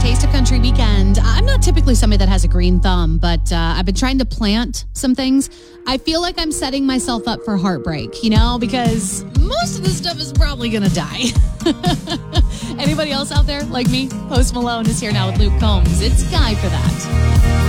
Taste of Country weekend. I'm not typically somebody that has a green thumb, but I've been trying to plant some things. I feel like I'm setting myself up for heartbreak, because most of this stuff is probably going to die. Anybody else out there like me? Post Malone is here now with Luke Combs. It's Guy for that.